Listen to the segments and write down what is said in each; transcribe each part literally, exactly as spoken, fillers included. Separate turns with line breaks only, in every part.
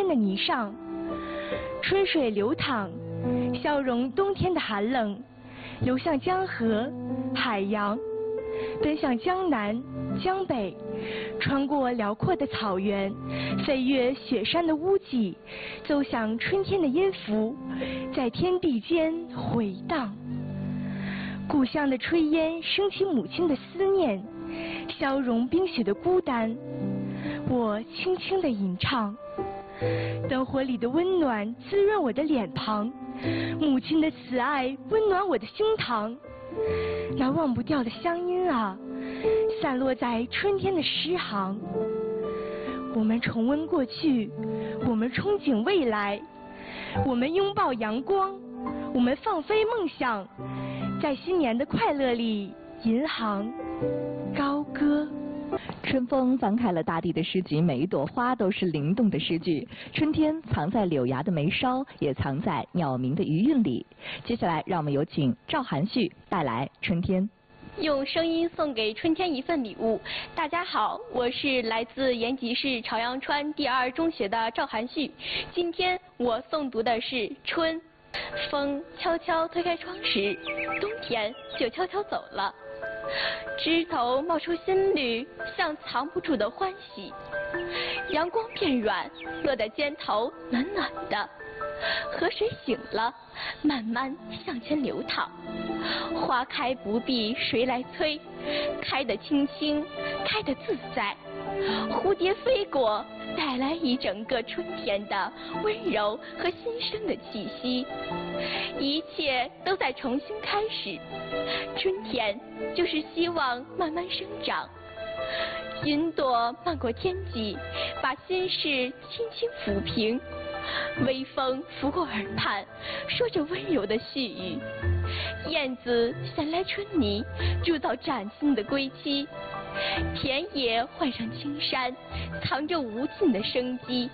的泥上，春水流淌，消融冬天的寒冷，流向江河、海洋，奔向江南、江北，穿过辽阔的草原，飞越雪山的屋脊，奏响春天的音符，在天地间回荡。故乡的炊烟升起母亲的思念，消融冰雪的孤单。我轻轻地吟唱，灯火里的温暖滋润我的脸庞，母亲的慈爱温暖我的胸膛。那忘不掉的乡音啊，散落在春天的诗行。我们重温过去，我们憧憬未来，我们拥抱阳光，我们放飞梦想，在新年的快乐里吟行高歌。
春风翻开了大地的诗集，每一朵花都是灵动的诗句。春天藏在柳芽的眉梢，也藏在鸟鸣的余韵里。接下来，让我们有请赵含蓄带来《春天》。
用声音送给春天一份礼物。大家好，我是来自延吉市朝阳川第二中学的赵含蓄。今天我诵读的是《春》。风悄悄推开窗时，冬天就悄悄走了。枝头冒出新绿，像藏不住的欢喜。阳光变软，落在肩头，暖暖的。河水醒了，慢慢向前流淌。花开不必谁来催，开得轻轻，开得自在。蝴蝶飞过，带来一整个春天的温柔和新生的气息。一切都在重新开始，春天就是希望慢慢生长。云朵漫过天际，把心事轻轻抚平。微风拂过耳畔，说着温柔的絮语。燕子衔来春泥，铸造崭新的归期。田野换上青山，藏着无尽的生机。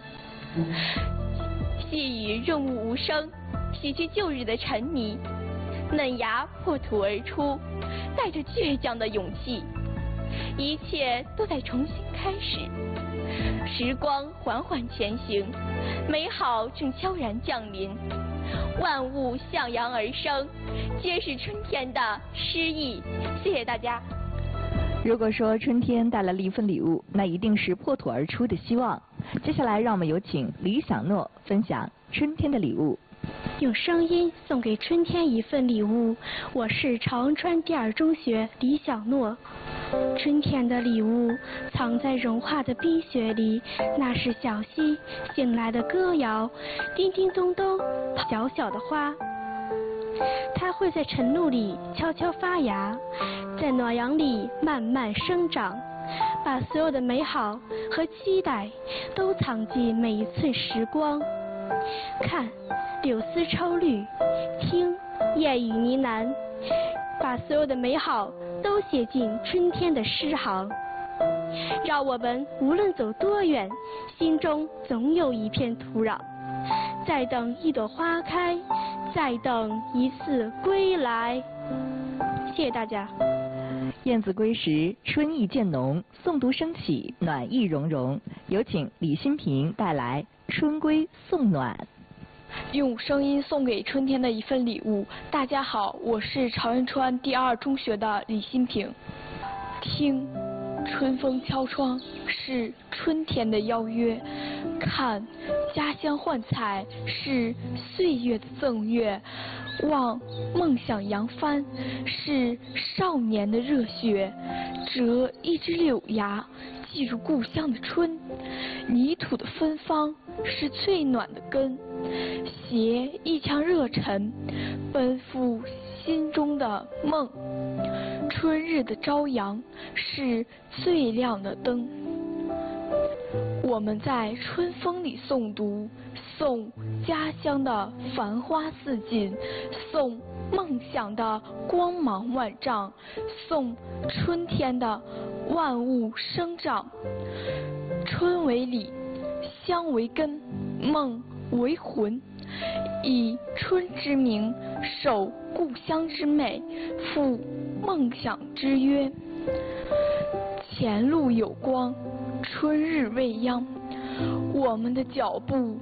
细雨润物无声，洗去旧日的沉迷。嫩芽破土而出，带着倔强的勇气。一切都在重新开始，时光缓缓前行，美好正悄然降临。万物向阳而生，皆是春天的诗意。谢谢大家。
如果说春天带来了一份礼物，那一定是破土而出的希望。接下来，让我们有请李小诺分享春天的礼物。
用声音送给春天一份礼物，我是朝阳川第二中学李小诺。春天的礼物藏在融化的冰雪里，那是小溪醒来的歌谣，叮叮咚咚，小小的花，它会在晨露里悄悄发芽，在暖阳里慢慢生长，把所有的美好和期待都藏进每一寸时光。看，柳丝抽绿，听夜雨呢喃，把所有的美好都写进春天的诗行。让我们无论走多远，心中总有一片土壤。再等一朵花开，再等一次归来。谢谢大家。
燕子归时，春意渐浓，诵读升起，暖意融融。有请李新平带来《春归送暖》。
用声音送给春天的一份礼物。大家好，我是朝阳川第二中学的李新平。听，春风敲窗，是春天的邀约；看，家乡幻彩，是岁月的赠月；望，梦想扬帆，是少年的热血；折一枝柳芽，记住故乡的春；泥土的芬芳，是最暖的根；携一腔热忱，奔赴心中的梦。春日的朝阳是最亮的灯。我们在春风里诵读，诵家乡的繁花似锦，诵梦想的光芒万丈，诵春天的万物生长。春为理，香为根，梦为魂。以春之名，守故乡之美，赴梦想之约。前路有光，春日未央，我们的脚步